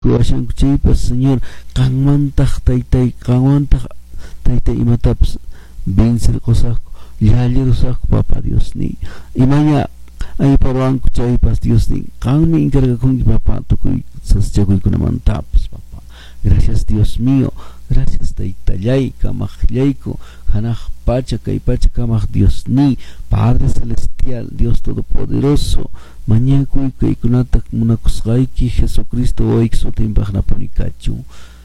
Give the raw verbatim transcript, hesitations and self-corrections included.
ruwashanku chaypas Señor qanmantaq taytay qanmantaq taytay imatapas vencer qusaqku llali rusaqku Papa Dios ni imaña ayparuanku chaypas Dios ni qanmi encargakunki Papa tukuy saschakuykunamantapas Papa. Gracias Dios mío, gracias taytallay kamaqllayku hanaq pacha kay pacha kamaq Dios ni Padre Celestial, Dios Todopoderoso, mañakuy kaykunata munakusqayki Jesucristo oyksutinpaqnapunikachu.